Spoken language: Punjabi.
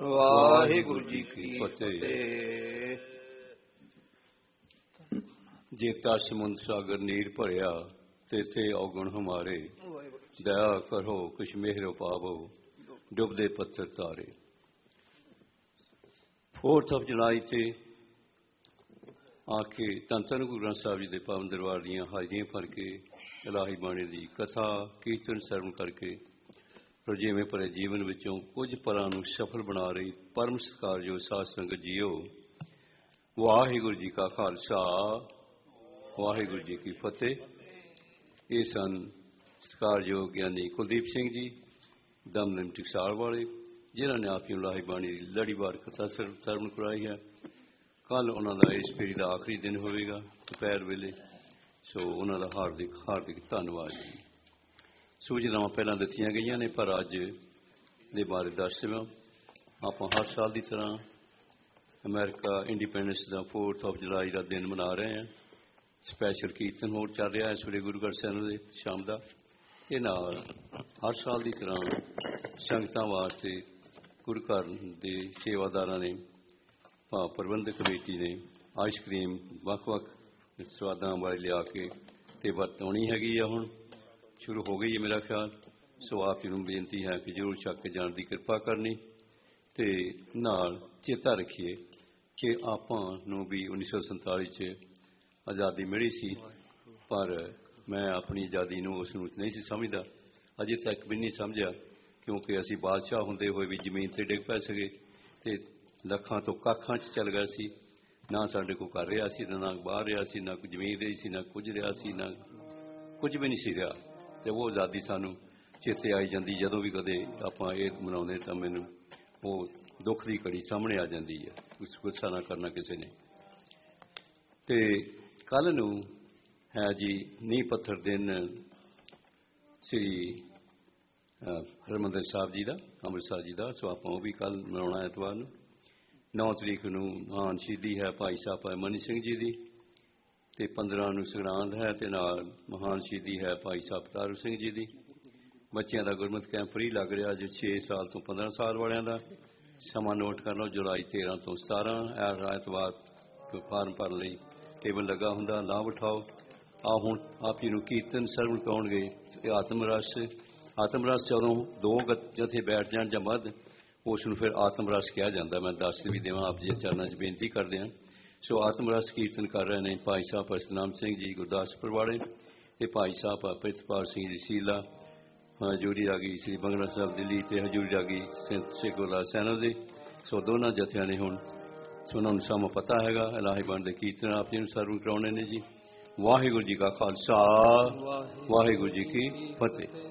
ਵਾਹਿਗੁਰੂ ਜੀ ਕੀ ਫਤਿਹ। ਜੇਤਾ ਸਮੁੰਦ ਸਾਗਰ ਨੀਰ ਭਰਿਆ, ਤੇਥੇ ਔਗਣ ਹਮਾਰੇ। ਦਇਆ ਕਰੋ ਕੁਛ ਮਿਹਰੋ ਪਾਵੋ, ਡੁੱਬਦੇ ਪੱਥਰ ਤਾਰੇ। 4th of July ਤੇ ਆ ਕੇ ਧੰਨ ਧੰਨ ਗੁਰੂ ਗ੍ਰੰਥ ਸਾਹਿਬ ਜੀ ਦੇ ਪਾਵਨ ਦਰਬਾਰ ਦੀਆਂ ਹਾਜ਼ਰੀਆਂ ਭਰ ਕੇ ਇਲਾਹੀ ਬਾਣੀ ਦੀ ਕਥਾ ਕੀਰਤਨ ਸਰਵਣ ਕਰਕੇ ਰੁਝੇਵੇਂ ਭਰੇ ਜੀਵਨ ਵਿੱਚੋਂ ਕੁਝ ਪਲਾਂ ਨੂੰ ਸਫਲ ਬਣਾ ਰਹੀ ਪਰਮ ਸਤਿਕਾਰਯੋਗ ਸਾਧ ਸੰਗਤ ਜੀਓ, ਵਾਹਿਗੁਰੂ ਜੀ ਕਾ ਖਾਲਸਾ, ਵਾਹਿਗੁਰੂ ਜੀ ਕੀ ਫਤਿਹ। ਇਹ ਸਨ ਸਤਿਕਾਰਯੋਗ ਗਿਆਨੀ ਕੁਲਦੀਪ ਸਿੰਘ ਜੀ ਦਮਦਮ ਟਕਸਾਲ ਵਾਲੇ, ਜਿਨ੍ਹਾਂ ਨੇ ਆਪ ਜੀ ਨੂੰ ਇਲਾਹੀ ਬਾਣੀ ਦੀ ਲੜੀਵਾਰ ਕਥਾ ਸਰਵਣ ਕਰਵਾਈ ਹੈ। ਕੱਲ੍ਹ ਉਹਨਾਂ ਦਾ ਇਸ ਪੀੜੀ ਦਾ ਆਖਰੀ ਦਿਨ ਹੋਵੇਗਾ ਦੁਪਹਿਰ ਵੇਲੇ, ਸੋ ਉਹਨਾਂ ਦਾ ਹਾਰਦਿਕ ਹਾਰਦਿਕ ਧੰਨਵਾਦ ਜੀ। ਸੂਚਨਾਵਾਂ ਪਹਿਲਾਂ ਦਿੱਤੀਆਂ ਗਈਆਂ ਨੇ, ਪਰ ਅੱਜ ਦੇ ਬਾਰੇ ਦੱਸ ਦੇਵਾਂ। ਆਪਾਂ ਹਰ ਸਾਲ ਦੀ ਤਰ੍ਹਾਂ America independence the 4th of July ਦਾ ਦਿਨ ਮਨਾ ਰਹੇ ਹਾਂ। ਸਪੈਸ਼ਲ ਕੀਰਤਨ ਹੋਰ ਚੱਲ ਰਿਹਾ ਇਸ ਵੇਲੇ ਗੁਰੂਗੜ੍ਹ ਸਾਹਿਬ ਦੇ ਸ਼ਾਮ ਦਾ। ਇਹ ਨਾਲ ਹਰ ਸਾਲ ਦੀ ਤਰ੍ਹਾਂ ਸੰਗਤਾਂ ਵਾਸਤੇ ਗੁਰੂ ਘਰ ਦੇ ਸੇਵਾਦਾਰਾਂ ਨੇ, ਭਾਵ ਪ੍ਰਬੰਧਕ ਕਮੇਟੀ ਨੇ ਆਈਸਕ੍ਰੀਮ ਵੱਖ ਵੱਖ ਸਵਾਦਾਂ ਵਾਲੇ ਲਿਆ ਕੇ ਅਤੇ ਵਰਤਾਉਣੀ ਹੈਗੀ ਆ। ਹੁਣ ਸ਼ੁਰੂ ਹੋ ਗਈ ਹੈ ਮੇਰਾ ਖਿਆਲ। ਸੋ ਆਪ ਜੀ ਨੂੰ ਬੇਨਤੀ ਹੈ ਕਿ ਜ਼ਰੂਰ ਛੱਕ ਕੇ ਜਾਣ ਦੀ ਕਿਰਪਾ ਕਰਨੀ, ਅਤੇ ਨਾਲ ਚੇਤਾ ਰੱਖੀਏ ਕਿ ਆਪਾਂ ਨੂੰ ਵੀ 1947 'ਚ ਆਜ਼ਾਦੀ ਮਿਲੀ ਸੀ, ਪਰ ਮੈਂ ਆਪਣੀ ਆਜ਼ਾਦੀ ਨੂੰ ਉਸ ਨੂੰ ਨਹੀਂ ਸੀ ਸਮਝਦਾ, ਅਜੇ ਤੱਕ ਵੀ ਨਹੀਂ ਸਮਝਿਆ, ਕਿਉਂਕਿ ਅਸੀਂ ਬਾਦਸ਼ਾਹ ਹੁੰਦੇ ਹੋਏ ਵੀ ਜ਼ਮੀਨ 'ਤੇ ਡਿੱਗ ਪੈ ਸਕੇ ਅਤੇ ਲੱਖਾਂ ਤੋਂ ਕੱਖਾਂ 'ਚ ਚੱਲ ਗਿਆ ਸੀ। ਨਾ ਸਾਡੇ ਕੋਲ ਘਰ ਰਿਹਾ ਸੀ, ਨਾ ਬਾਹਰ ਰਿਹਾ ਸੀ, ਨਾ ਕੋਈ ਜ਼ਮੀਨ ਰਹੀ ਸੀ, ਨਾ ਕੁਝ ਰਿਹਾ ਸੀ, ਨਾ ਕੁਝ ਵੀ ਨਹੀਂ ਸੀ ਰਿਹਾ। ਅਤੇ ਉਹ ਆਜ਼ਾਦੀ ਸਾਨੂੰ ਚੇਤੇ ਆਈ ਜਾਂਦੀ ਜਦੋਂ ਵੀ ਕਦੇ ਆਪਾਂ ਇਹ ਮਨਾਉਂਦੇ, ਤਾਂ ਮੈਨੂੰ ਉਹ ਦੁੱਖ ਦੀ ਘੜੀ ਸਾਹਮਣੇ ਆ ਜਾਂਦੀ ਹੈ। ਕੁਛ ਗੁੱਸਾ ਨਾ ਕਰਨਾ ਕਿਸੇ ਨੇ। ਅਤੇ ਕੱਲ੍ਹ ਨੂੰ ਹੈ ਜੀ ਨੀਂਹ ਪੱਥਰ ਦਿਨ ਸ੍ਰੀ ਹਰਿਮੰਦਰ ਸਾਹਿਬ ਜੀ ਦਾ, ਅੰਮ੍ਰਿਤਸਰ ਜੀ ਦਾ। ਸੋ ਆਪਾਂ ਉਹ ਵੀ ਕੱਲ੍ਹ ਮਨਾਉਣਾ ਐਤਵਾਰ ਨੂੰ। 9 ਤਰੀਕ ਨੂੰ ਮਹਾਨ ਸ਼ਹੀਦੀ ਹੈ ਭਾਈ ਸਾਹਿਬ ਮਨੀ ਸਿੰਘ ਜੀ ਦੀ, ਅਤੇ 15 ਨੂੰ ਸੰਗਰਾਂਦ ਹੈ, ਅਤੇ ਨਾਲ ਮਹਾਨ ਸ਼ਹੀਦੀ ਹੈ ਭਾਈ ਸਾਹਿਬ ਤਾਰੂ ਸਿੰਘ ਜੀ ਦੀ। ਬੱਚਿਆਂ ਦਾ ਗੁਰਮਤਿ ਕੈਂਪ ਫਰੀ ਲੱਗ ਰਿਹਾ ਅੱਜ 6 ਸਾਲ ਤੋਂ 15 ਸਾਲ ਵਾਲਿਆਂ ਦਾ। ਸਮਾਂ ਨੋਟ ਕਰ ਲਓ, ਜੁਲਾਈ 13 ਤੋਂ 17 ਐਤਵਾਰ ਫਾਰਮ ਭਰਨ ਲਈ ਟੇਬਲ ਲੱਗਾ ਹੁੰਦਾ, ਲਾਭ ਉਠਾਓ। ਹੁਣ ਆਪ ਜੀ ਨੂੰ ਕੀਰਤਨ ਸਰਵਣ ਕਰਾਉਣਗੇ। ਆਤਮ ਰਸ ਜਦੋਂ 2 ਜਥੇ ਬੈਠ ਜਾਣ ਜਾਂ ਵੱਧ, ਉਸ ਨੂੰ ਫਿਰ ਆਤਮ ਰਸ ਕਿਹਾ ਜਾਂਦਾ। ਮੈਂ ਦੱਸ ਵੀ ਦੇਵਾਂ, ਆਪ ਜੀ ਦੇ ਚਰਨਾਂ 'ਚ ਬੇਨਤੀ ਕਰਦੇ ਹਾਂ। ਸੋ ਆਤਮ ਰਸ ਕੀਰਤਨ ਕਰ ਰਹੇ ਨੇ ਭਾਈ ਸਾਹਿਬ ਸਤਨਾਮ ਸਿੰਘ ਜੀ ਗੁਰਦਾਸਪੁਰ ਵਾਲੇ, ਅਤੇ ਭਾਈ ਸਾਹਿਬ ਪ੍ਰਿਤਪਾਲ ਸਿੰਘ ਜੀ ਸੀਲਾ, ਹਜ਼ੂਰੀ ਰਾਗੀ ਸ੍ਰੀ ਬੰਗਲਾ ਸਾਹਿਬ ਦਿੱਲੀ, ਅਤੇ ਹਜ਼ੂਰੀ ਰਾਗੀ ਸ਼ੇਖ ਗੁਰਲਾਲ ਸੈਨੋ ਦੇ। ਸੋ ਦੋਨਾਂ ਜਥਿਆਂ ਨੇ ਹੁਣ ਉਹਨਾਂ ਨੂੰ ਸਮਾਂ ਪਤਾ ਹੈਗਾ। ਇਲਾਹੀ ਬਾਣੀ ਦੇ ਕੀਰਤਨ ਆਪ ਜੀ ਨੂੰ ਸਰਵਣ ਕਰਾਉਣੇ ਨੇ ਜੀ। ਵਾਹਿਗੁਰੂ ਜੀ ਕਾ ਖਾਲਸਾ, ਵਾਹਿਗੁਰੂ ਜੀ ਕੀ ਫਤਿਹ।